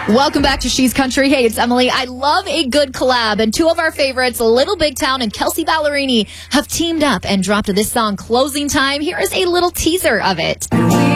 Welcome back to She's Country. Hey, it's Emily. I love a good collab, and two of our favorites, Little Big Town and Kelsea Ballerini, have teamed up and dropped this song, Closing Time. Here is a little teaser of it.